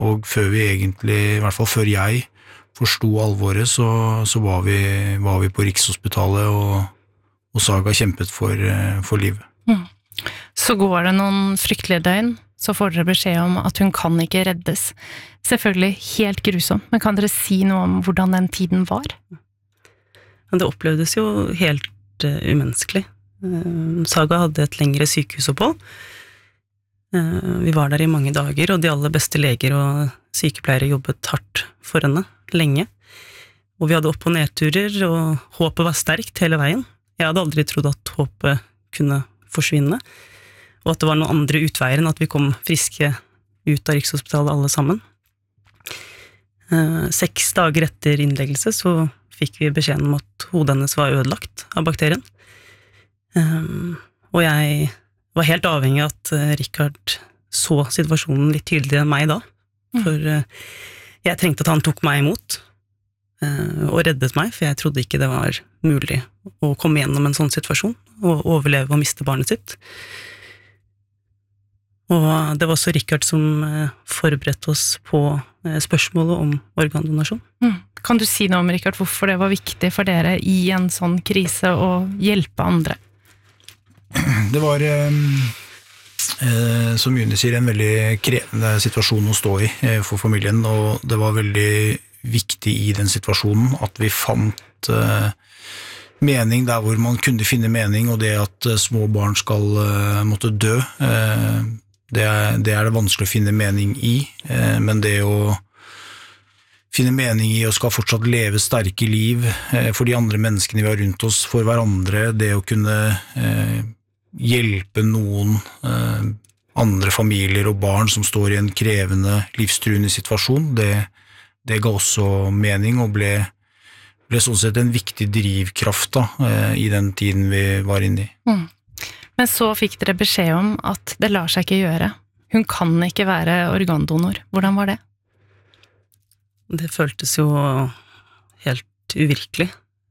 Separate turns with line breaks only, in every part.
og før vi egentlig, I hvert fall før jeg forstod alvoret, så var vi på Rikshospitalet, og Saga kjempet for livet.
Så går det noen fryktelige døgn, så får dere beskjed om at hun kan ikke reddes. Selvfølgelig helt grusom, men kan dere si noe om hvordan den tiden var?
Det opplevdes jo helt umenneskelig. Saga hadde et lengre sykehusopphold. Vi var der I mange dager, og de aller beste leger og sykepleiere jobbet hardt for henne, lenge. Og vi hadde opp- og nedturer, og håpet var sterkt hele veien. Jeg hadde aldri trodd at håpet kunne forsvinne, og at det var noen andre utveier enn at vi kom friske ut av Rikshospitalet alle sammen. 6 dager etter innleggelse så fikk vi beskjeden om at hodet hennes var ødelagt av bakterien. Og jeg var helt avhengig av at Richard så situasjonen litt tydeligere enn meg da, for jeg trengte at han tok meg imot og reddet meg, for jeg trodde ikke det var mulig å komme gjennom en sånn situasjon, og overleve og miste barnet sitt. Og det var også Richard som forberedte oss på spørsmålet om organdonasjon.
Kan du si noe om, Richard, hvorfor det var viktig for dere I en sånn krise å hjelpe andre?
Det var, som Juni sier, en veldig krevende situasjon å stå I for familien, og det var veldig viktig I den situasjonen at vi fant mening der hvor man kunne finne mening, og det at små barn skal måtte dø, det det vanskelig å finne mening I, men det å finne mening I og skal fortsatt leve sterke liv for de andre menneskene vi har rundt oss, for hverandre, det å kunne hjelpe noen andre familier og barn som står I en krevende, livstruende situasjon, det ga også mening og ble sånn sett en viktig drivkraft da, I den tiden vi var inne I.
Men så fikk dere beskjed om at det lar seg ikke gjøre. Hun kan ikke være organdonor. Hvordan var det?
Det føltes jo helt uvirkelig.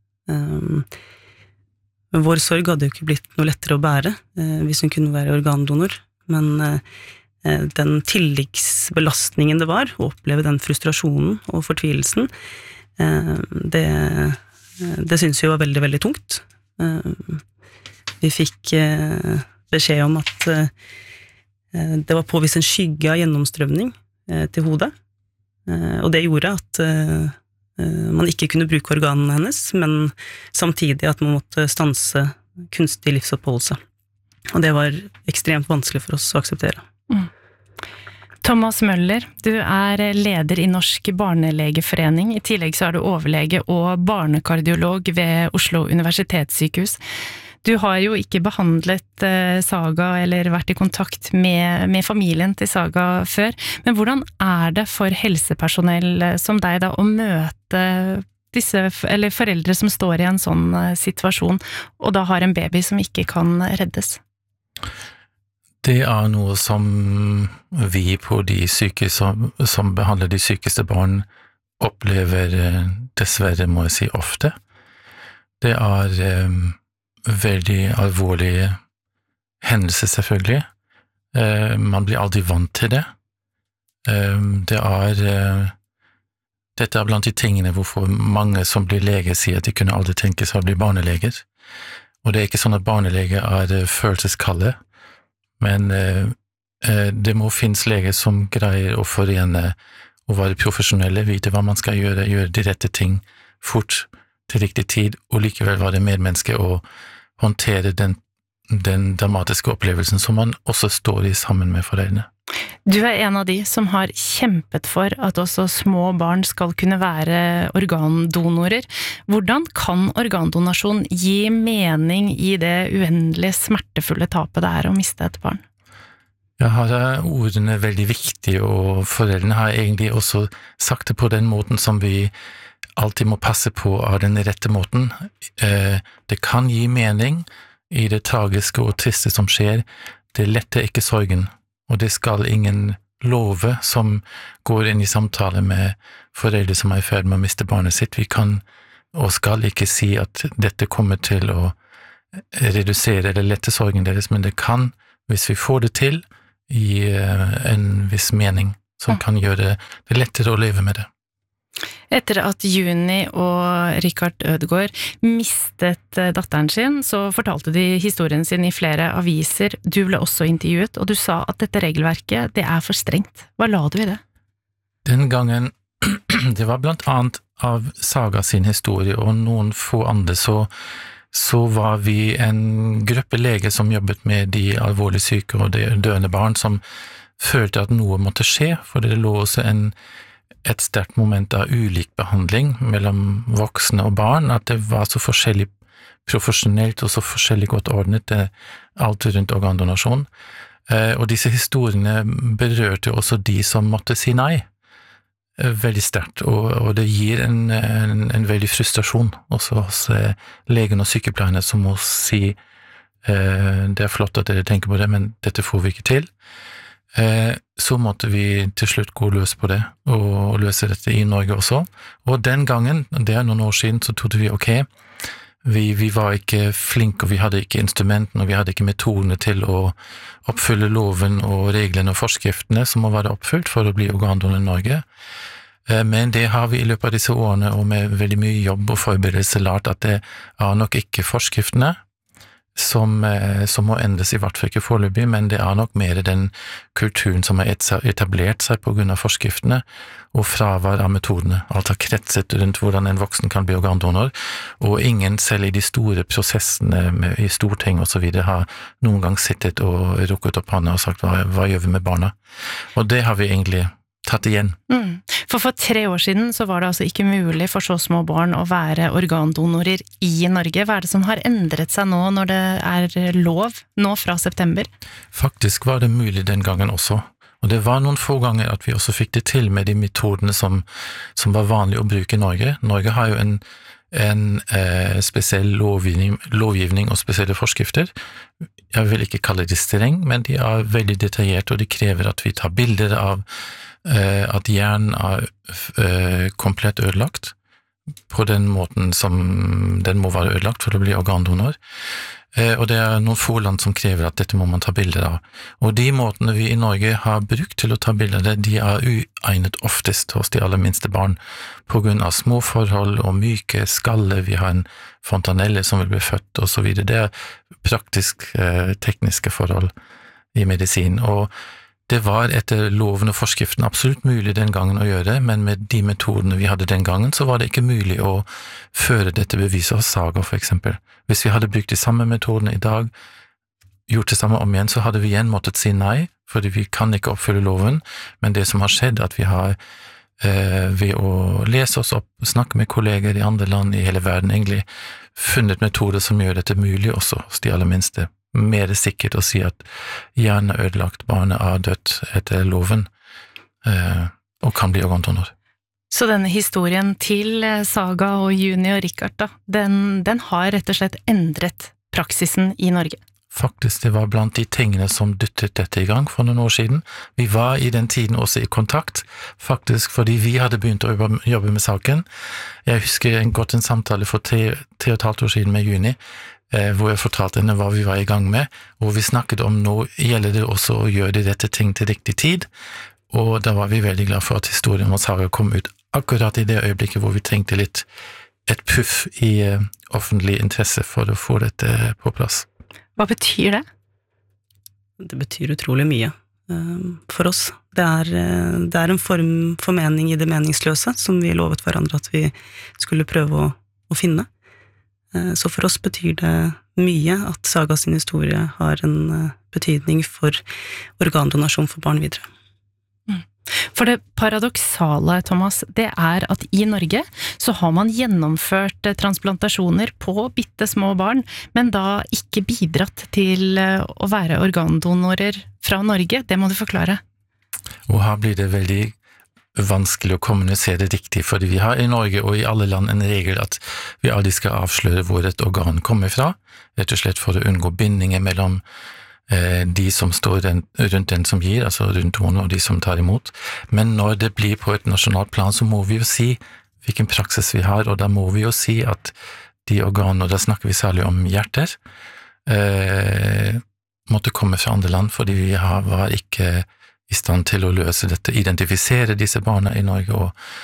Vår sorg hadde jo ikke blitt noe lettere å bære hvis hun kunne være organdonor, men den tilleggsbelastningen det var, å oppleve den frustrasjonen og fortvilelsen, det synes jeg var veldig, veldig tungt. Vi fikk beskjed om at det var påvist en skygge av gjennomstrømning til hodet, og det gjorde at man ikke kunne bruke organene hennes, men samtidig at man måtte stanse kunstig livsoppholdelse. Og det var ekstremt vanskelig for oss å akseptere.
Thomas Møller, du leder I Norsk Barnelegeforening. I tillegg så du overlege og barnekardiolog ved Oslo Universitetssykehus. Du har jo ikke behandlet Saga eller vært I kontakt med familien til Saga før, men hvordan det for helsepersonell som deg da å møte disse, eller foreldre som står I en sånn situasjon, og da har en baby som ikke kan reddes?
Det noe som vi på de sykehus som behandler de sykeste barn opplever dessverre, må jeg si, ofte. Det veldig alvorlige hendelser selvfølgelig. Man blir aldri vant til det. Dette blant de tingene hvorfor mange som blir leger sier at de kunne aldri tenke seg å bli barneleger. Og det ikke sånn at barneleger følelseskalde, men det må finnes leger som greier å forene å være profesjonelle, vite hva man skal gjøre de rette ting fort til riktig tid, og likevel være medmenneske og håndtere den dramatiske opplevelsen som man også står I sammen med foreldrene.
Du en av de som har kjempet for at også små barn skal kunne være organdonorer. Hvordan kan organdonasjon gi mening I det uendelige smertefulle tapet det å miste et barn?
Jeg har ordene veldig viktige, og foreldrene har egentlig også sagt det på den måten som vi alltid må passe på av den rette måten. Det kan gi mening I det tragiske og triste som skjer. Det letter ikke sorgen. Og det skal ingen love som går inn I samtale med foreldre som I ferd med å miste barnet sitt. Vi kan og skal ikke si at dette kommer til å redusere eller lette sorgen deres, men det kan, hvis vi får det til, gi en viss mening som kan gjøre det lettere å leve med det.
Etter at Juni og Richard Ødegaard mistet datteren sin, så fortalte de historien sin i flere aviser. Du ble også intervjuet, og du sa at dette regelverket, det for strengt. Hva la du i det?
Den gangen, det var blant annet av Saga sin historie og noen få andre, så var vi en gruppe leger som jobbet med de alvorlig syke og de døende barn som følte at noe måtte skje, for det lå også et sterkt moment av ulik behandling mellom voksne og barn, at det var så forskjellig profesjonelt og så forskjellig godt ordnet, alt rundt organdonasjon. Og disse historiene berørte også de som måtte si nei, veldig sterkt, og det gir en veldig frustrasjon også hos legen og sykepleierne som må si det flott at dere tenker på det, men dette får vi ikke til. Så måtte vi til slutt gå løs på det, og løse dette i Norge også. Og den gangen, det noen år siden, så trodde vi, ok, vi var ikke flinke, og vi hadde ikke instrumentene, og vi hadde ikke metodene til å oppfylle loven og reglene og forskriftene som må være oppfylt for å bli organdonor i Norge. Men det har vi i løpet av disse årene, og med veldig mye jobb og forberedelse, lært at det nok ikke forskriftene, som må endres i hvert fall ikke foreløpig, men det nok mer den kulturen som har etablert seg på grunn av forskriftene og fravær av metodene, alt har kretset rundt hvordan en voksen kan bli organdonor, og ingen selv i de store prosessene i Storting og så videre har noen gang sittet og rukket opp hånda og sagt hva gjør vi med barna? Og det har vi egentlig tatt igjen.
For 3 år siden så var det altså ikke mulig for så små barn å være organdonorer i Norge. Hva det som har endret seg nå når det lov nå fra september? Faktisk
var det mulig den gangen også. Og det var noen få ganger at vi også fikk det til med de metodene som var vanlig å bruke i Norge. Norge har jo en spesiell lovgivning og spesielle forskrifter. Jeg vil ikke kalle det streng, men de veldig detaljert, og de krever at vi tar bilder av at hjernen komplett ødelagt på den måten som den må være ødelagt for å bli organdonor. Og det noen få land som krever at dette må man ta bilder av. Og de måtene vi i Norge har brukt til å ta bilder av det, de uegnet oftest hos de aller minste barn, på grunn av små forhold og myke skaller. Vi har en fontanelle som vil bli født og så videre. Det praktisk tekniske forhold i medisin, og det var etter loven og forskriften absolutt mulig den gangen å gjøre det, men med de metodene vi hadde den gangen, så var det ikke mulig å føre dette beviset hos Saga, for eksempel. Hvis vi hadde brukt de samme metodene i dag, gjort det samme om igjen, så hadde vi igjen måttet si nei, fordi vi kan ikke oppfylle loven, men det som har skjedd, at vi har ved å lese oss opp, snakke med kolleger i andre land i hele verden, egentlig funnet metoder som gjør dette mulig også hos de aller minste. Mer sikkert å si at hjernen ødelagt, barnet dødt etter loven, og kan bli organdonor.
Så denne historien til Saga og Juni og Richard, da, den har rett og slett endret praksisen i Norge?
Faktisk, det var blant de tingene som dyttet dette i gang for noen år siden. Vi var i den tiden også i kontakt, faktisk fordi vi hadde begynt å jobbe med saken. Jeg husker godt en samtale for 3,5 år siden med Juni, hvor jeg fortalte henne hva vi var i gang med, og vi snakket om nå gjelder det også å gjøre de rette ting til riktig tid, og da var vi veldig glad for at historien om Saga kom ut akkurat i det øyeblikket hvor vi trengte et puff i offentlig interesse for å få dette på plass.
Hva betyr det?
Det betyr utrolig mye for oss. Det er en form for mening i det meningsløse, som vi lovet hverandre at vi skulle prøve å finne. Så for oss betyr det mye at Saga sin historie har en betydning for organdonasjon for barn videre.
For det paradoksale, Thomas, det at i Norge så har man gjennomført transplantasjoner på bittesmå barn, men da ikke bidratt til å være organdonorer fra Norge. Det må du forklare.
Og her blir det veldig vanskelig å kommunisere det riktig, fordi vi har i Norge og i alle land en regel at vi aldri skal avsløre hvor et organ kommer fra, rett og slett for å unngå bindinger mellom de som står rundt den som gir, altså rundt donor og de som tar imot. Men når det blir på et nasjonalt plan, så må vi jo si hvilken praksis vi har, og da må vi jo si at de organene, og da snakker vi særlig om hjerter, måtte komme fra andre land, fordi vi var ikke i stand til å løse dette, identifisere disse barna i Norge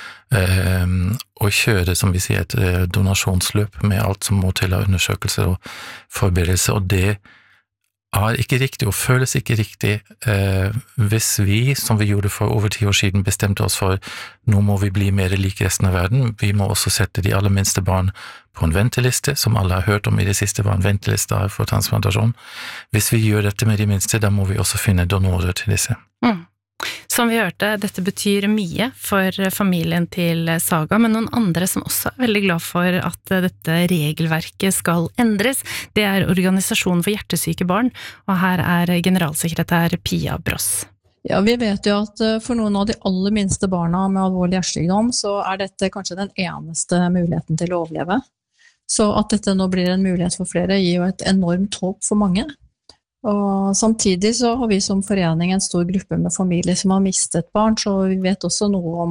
og kjøre, som vi sier, et donasjonsløp med alt som må til av undersøkelser og forberedelser, og det ikke riktig og føles ikke riktig hvis vi, som vi gjorde for over 10 år siden, bestemte oss for nå må vi bli mer lik resten av verden, vi må også sette de aller minste barn på en venteliste, som alle har hørt om i det siste var en venteliste for transplantasjon. Hvis vi gjør dette med de minste, da må vi også finne donorer til disse.
Som vi hørte, dette betyr mye for familien til Saga, men noen andre som også veldig glad for at dette regelverket skal endres, det Organisasjonen for hjertesyke barn, og her generalsekretær Pia Bross.
Ja, vi vet jo at for noen av de aller minste barna med alvorlig hjertesykdom, så dette kanskje den eneste muligheten til å overleve. Så at dette nå blir en mulighet for flere, gir jo et enormt håp for mange. Og samtidig så har vi som forening en stor gruppe med familier som har mistet barn, så vi vet også noe om,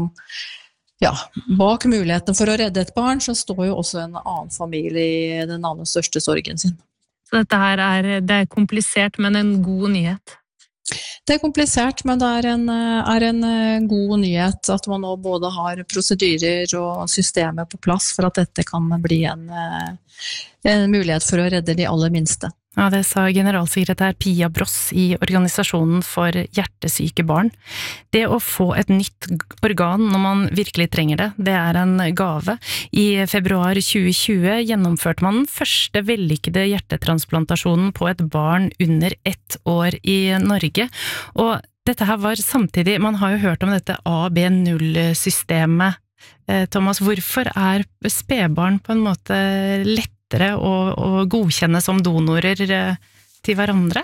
bak muligheten for å redde et barn, så står jo også en annen familie i den aller største sorgen sin.
Så dette her det komplisert, men en god nyhet?
Det komplisert, men det en god nyhet at man nå både har prosedyrer og systemer på plass for at dette kan bli en mulighet for å redde de aller minste.
Ja, det sa generalsekretær Pia Bross i Organisasjonen for hjertesyke barn. Det å få et nytt organ når man virkelig trenger det, det en gave. I februar 2020 gjennomførte man den første vellykkede hjertetransplantasjonen på et barn under 1 år i Norge. Og dette her var samtidig, man har jo hørt om dette AB0-systemet. Thomas, hvorfor spedbarn på en måte lettere å godkjenne som donorer til hverandre?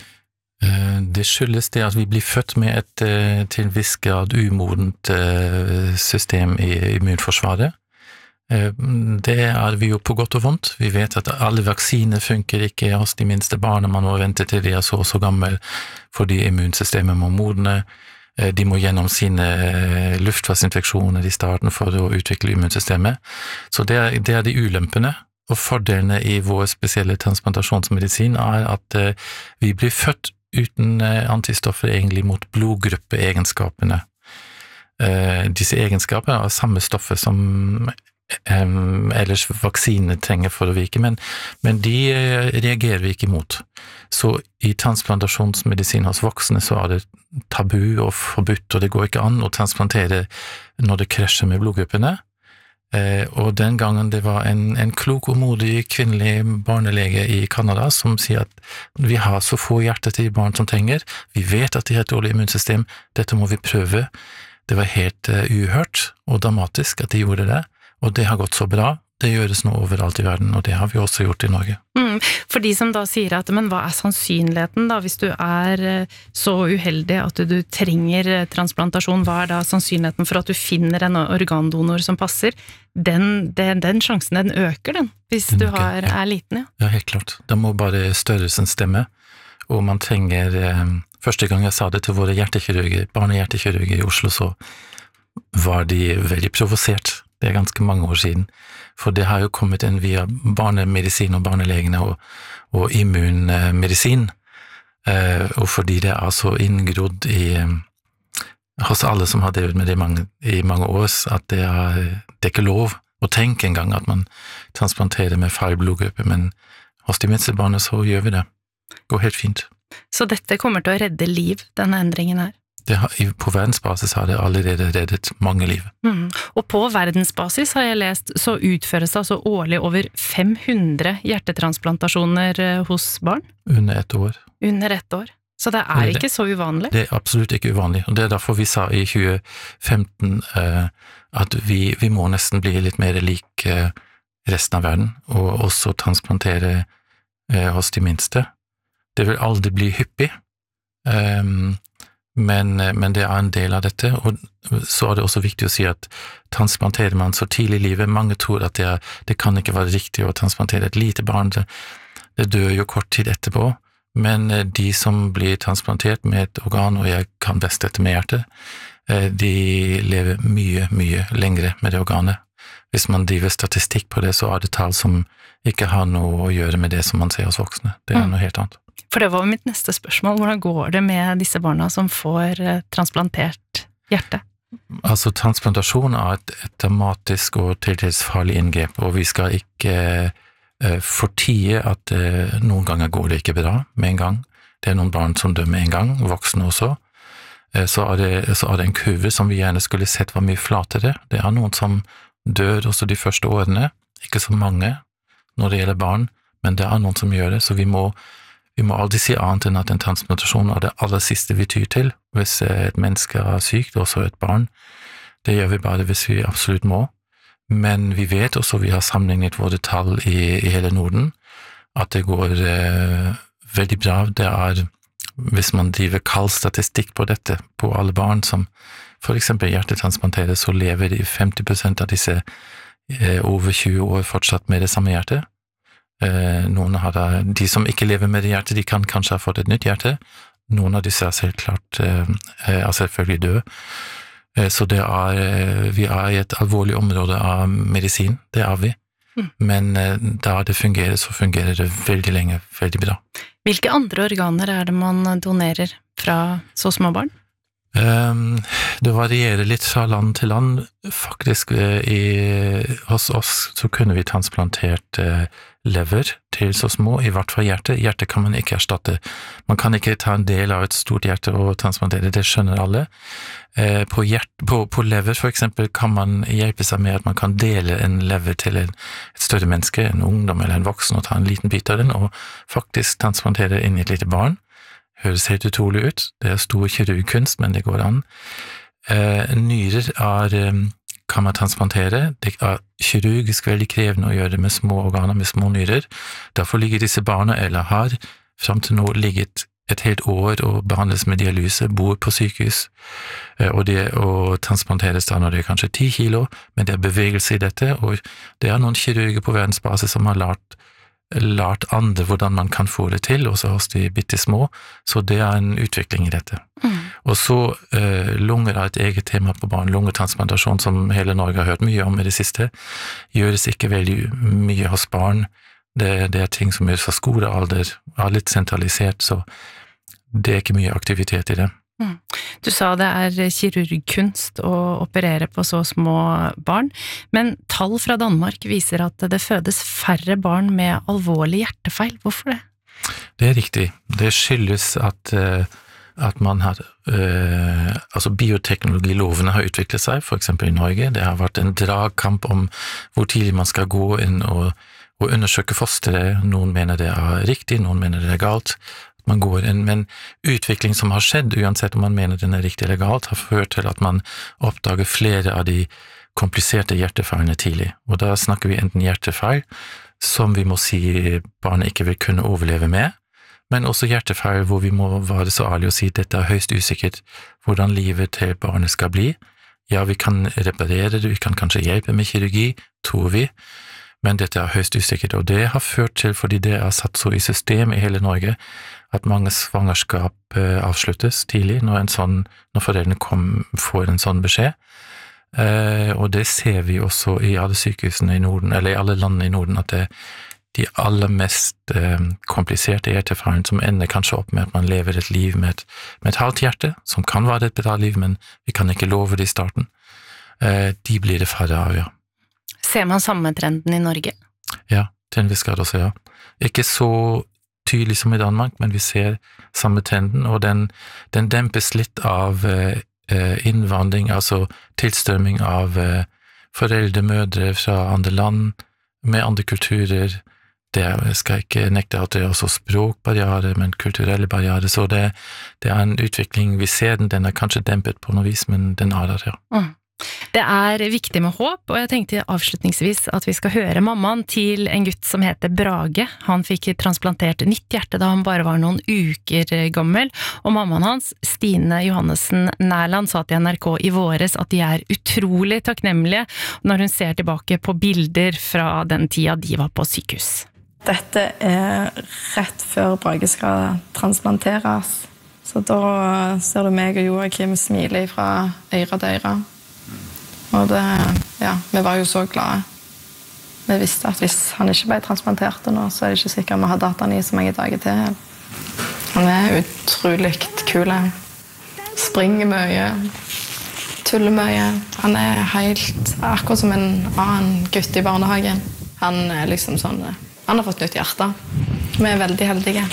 Det skyldes det at vi blir født med et til en viss grad umodent system i immunforsvaret. Det vi jo på godt og vondt. Vi vet at alle vaksiner funker ikke hos de minste barna, man må vente til de så gammel fordi immunsystemet må modne. De må gjennom sine luftveisinfeksjoner i starten for å utvikle immunsystemet. Så det de ulempene. Og fordelene i vår spesielle transplantasjonsmedisin at vi blir født uten antistoffer egentlig mot blodgruppeegenskapene. Disse egenskaper samme stoffer som ellers vaksinene trenger for å virke, men de reagerer vi ikke mot. Så i transplantasjonsmedisin hos voksne så det tabu og forbudt, og det går ikke an å transplantere når det krasjer med blodgruppene. Og den gangen det var en klok og modig kvinnelig barnelege i Kanada som sier at vi har så få hjerter til barn som trenger, vi vet at de har et dårlig immunsystem, dette må vi prøve. Det var helt uhørt og dramatisk at de gjorde det, og det har gått så bra. Det gjøres nå overalt i verden, og det har vi også gjort i Norge.
For de som da sier at, men hva sannsynligheten da, hvis du så uheldig at du trenger transplantasjon, hva da sannsynligheten for at du finner en organdonor som passer? Den sjansen, den øker den, hvis du liten, ja.
Ja, helt klart. Da må bare størrelsen stemme, og man trenger, første gang jeg sa det til våre hjertekirurger, barnehjertekirurger i Oslo, så var de veldig provosert. Det ganske mange år siden, for det har jo kommet inn via barnemedisin og barnelegene og immunmedisin, og fordi det så inngrodd hos alle som har drevet med det i mange år, at det ikke lov å tenke engang at man transplanterer med feil blodgruppe, men hos de minste barna så gjør vi det. Det går helt fint.
Så dette kommer til å redde liv, denne endringen her?
På verdensbasis har det allerede reddet mange liv.
Og på verdensbasis har jeg lest, så utføres det altså årlig over 500 hjertetransplantasjoner hos barn?
Under 1 år.
Under 1 år. Så det ikke så uvanlig? Det
absolutt ikke uvanlig, og det derfor vi sa i 2015 at vi må nesten bli litt mer lik resten av verden, og også transplantere hos de minste. Det vil aldri bli hyppig, men det en del av dette, og så det også viktig å si at transplanterer man så tidlig i livet, mange tror at det kan ikke være riktig å transplantere et lite barn, det dør jo kort tid etterpå, men de som blir transplantert med et organ, og jeg kan best dette med hjertet, de lever mye, mye lengre med det organet. Hvis man driver statistikk på det, så det tall som ikke har noe å gjøre med det som man ser hos voksne. Det noe helt annet.
For det var mitt neste spørsmål. Hvordan går det med disse barna som får transplantert hjerte?
Altså, transplantasjon et dramatisk og til dels farlig inngrep, og vi skal ikke fortie at noen ganger går det ikke bra med en gang. Det noen barn som dør med en gang, voksne også. Så det en kurve som vi gjerne skulle sett var mye flatere. Det noen som dør også de første årene, ikke så mange når det gjelder barn, men det noen som gjør det, så vi må aldri si annet enn at en transplantasjon det aller siste vi tyr til, hvis et menneske sykt, også et barn. Det gjør vi bare hvis vi absolutt må. Men vi vet også, vi har sammenlignet våre tall i hele Norden, at det går veldig bra. Det hvis man driver kald statistikk på dette, på alle barn som for eksempel hjertetransplanteres, så lever de 50% av disse over 20 år fortsatt med det samme hjertet. Noen de som ikke lever med det hjertet, de kan kanskje ha fått et nytt hjerte. Noen av disse selv klart, selvfølgelig død. Så vi i et alvorlig område av medisin, det vi. Men da det fungerer, så fungerer det veldig lenge, veldig bra.
Hvilke andre organer det man donerer fra så små barn?
Det varierer litt fra land til land. Faktisk, hos oss så kunne vi transplantert lever til så små, i hvert fall hjerte. Hjerte kan man ikke erstatte. Man kan ikke ta en del av et stort hjerte og transplantere, det skjønner alle. På lever for eksempel kan man hjelpe seg med at man kan dele en lever til et større menneske, en ungdom eller en voksen, og ta en liten bit av den, og faktisk transplantere inn i et lite barn. Høres helt utrolig ut. Det stor kirurgkunst, men det går an. Nyrer kan man transplantere. Det kirurgisk veldig krevende å gjøre det med små organer, med små nyrer. Derfor ligger disse barna, eller har frem til nå ligget et helt år og behandles med dialyse, bor på sykehus, og transplanteres da når det kanskje 10 kilo, men det bevegelse i dette, og det noen kirurger på verdensbasis som har lært andre hvordan man kan få det til, også hos de bitte små, så det en utvikling i dette. Og så lunger et eget tema på barn, lungetransplantasjon, som hele Norge har hørt mye om i det siste, gjøres ikke veldig mye hos barn. Det ting som gjøres fra skolealder, litt sentralisert, så det ikke mye aktivitet i det.
Du sa det kirurgkunst å operere på så små barn, men tall fra Danmark viser at det fødes færre barn med alvorlig hjertefeil. Hvorfor det?
Det riktig. Det skyldes at man har bioteknologilovene har utviklet seg, for eksempel i Norge. Det har vært en dragkamp om hvor tidlig man skal gå inn og undersøke fosteret. Noen mener det riktig, noen mener det galt. Man går inn, men utvikling som har skjedd, uansett om man mener den riktig eller galt, har ført til at man oppdager flere av de kompliserte hjertefeilene tidlig. Og da snakker vi enten hjertefeil, som vi må si barnet ikke vil kunne overleve med, men også hjertefeil hvor vi må være så ærlige og si at dette høyst usikkert hvordan livet til barnet skal bli. Ja, vi kan reparere det, vi kan kanskje hjelpe med kirurgi, tror vi, men dette høyst usikkert, og det har ført til, fordi det satt så i system i hele Norge, at mange svangerskap avsluttes tidlig når foreldrene får en sånn beskjed. Og det ser vi også i alle sykehusene i Norden, eller i alle landene i Norden, at det de aller mest kompliserte hjertefeilene som ender kanskje opp med at man lever et liv med et halvt hjerte, som kan være et bra liv, men vi kan ikke love det i starten. De blir det færre av, ja.
Ser man samme trenden i Norge?
Ja, til en viss grad også, ja. Ikke så tydelig som i Danmark, men vi ser samme trenden, og den dempes litt av innvandring, altså tilstrømming av foreldre, mødre fra andre land, med andre kulturer. Det skal ikke nekte at det også språkbarriere, men kulturelle barriere, så det en utvikling, vi ser den kanskje dempet på noe vis, men den der, ja.
Det viktig med håp, og jeg tenkte avslutningsvis at vi skal høre mammaen til en gutt som heter Brage. Han fikk transplantert nytt hjerte da han bare var noen uker gammel, og mammaen hans, Stine Johannessen Nærland, sa til NRK i våres at de utrolig takknemlige når hun ser tilbake på bilder fra den tida de var på sykehus.
Dette rett før Brage skal transplanteres, så da ser du meg og Joakim smile fra øyre til øyre. Og vi var jo så glade. Vi visste at hvis han ikke ble transplantert nå, så det ikke sikkert vi hadde hatt han i så mange dager til. Han utrolig kul. Springer mye, tuller mye. Han helt akkurat som en annen gutt i barnehagen. Han liksom sånn, han har fått nytt hjerte. Vi veldig heldige.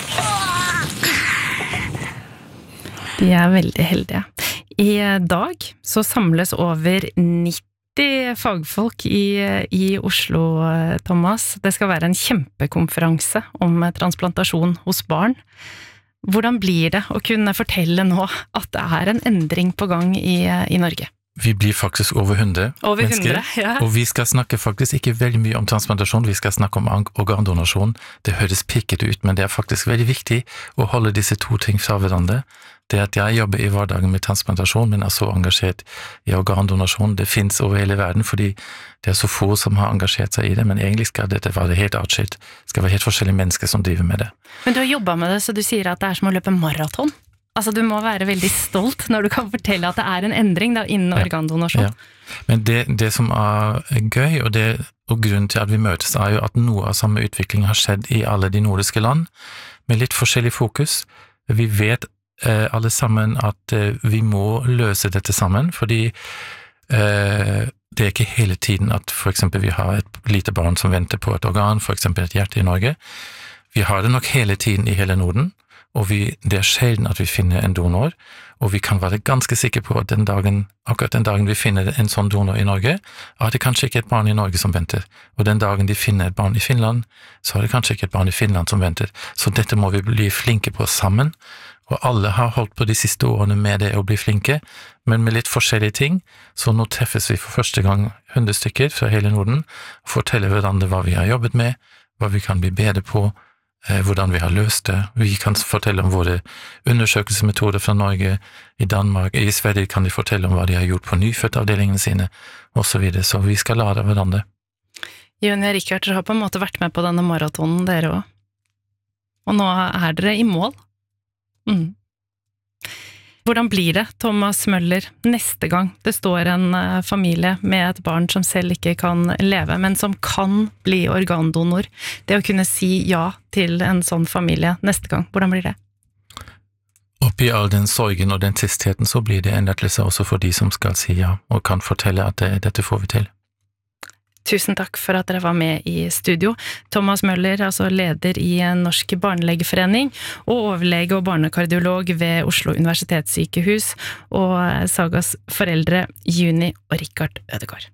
De veldig heldige. I dag så samles over 90 fagfolk i Oslo, Thomas. Det skal være en kjempekonferanse om transplantasjon hos barn. Hvordan blir det å kunne fortelle nå at det en endring på gang i Norge?
Vi blir faktisk over 100 mennesker,
ja.
Og vi skal snakke faktisk ikke veldig mye om transplantasjon, vi skal snakke om organdonasjon. Det høres pikket ut, men det faktisk veldig viktig å holde disse to ting fra hverandre. Det at jeg jobber i hverdagen med transplantasjon, men så engasjert i organdonasjon, det finnes over hele verden, fordi det så få som har engasjert seg i det, men egentlig skal dette være helt atskilt. Det skal være helt forskjellige mennesker som driver med det. Men
du har jobbet med det, så du sier at det som å løpe maraton? Altså, du må være veldig stolt når du kan fortelle at det en endring da, innen organdonasjon.
Ja. Men det som gøy, og grunnen til at vi møtes, jo at noe av samme utvikling har skjedd i alle de nordiske land, med litt forskjellig fokus. Vi vet alle sammen at vi må løse dette sammen, fordi det ikke hele tiden at for eksempel vi har et lite barn som venter på et organ, for eksempel et hjerte i Norge. Vi har det nok hele tiden i hele Norden, og det sjelden at vi finner en donor, og vi kan være ganske sikre på at akkurat den dagen vi finner en sånn donor i Norge, det kanskje ikke et barn i Norge som venter, og den dagen de finner et barn i Finland, så det kanskje ikke et barn i Finland som venter, så dette må vi bli flinke på sammen, og alle har holdt på de siste årene med det å bli flinke, men med litt forskjellige ting, så nå treffes vi for første gang 100 stykker fra hele Norden, og forteller hverandre hva vi har jobbet med, hva vi kan bli bedre på, hvordan vi har løst det. Vi kan fortelle om våre undersøkelsesmetoder fra Norge, i Danmark, i Sverige kan de fortelle om hva de har gjort på nyfødtavdelingene sine, og så videre, så vi skal lære hverandre.
Juni og Rikard, dere har på en måte vært med på denne maratonen, dere også. Og nå dere i mål. Hvordan blir det, Thomas Møller, neste gang det står en familie med et barn som selv ikke kan leve, men som kan bli organdonor? Det å kunne si ja til en sånn familie neste gang, hvordan blir det?
Oppi all den sorgen og den tristheten så blir det en lettelse også for de som skal si ja, og kan fortelle at dette får vi til.
Tusen takk for at dere var med i studio. Thomas Møller, altså leder i Norsk barnelegeforening, og overlege og barnekardiolog ved Oslo universitetssykehus, og Sagas foreldre Juni og Rikard Ødegaard.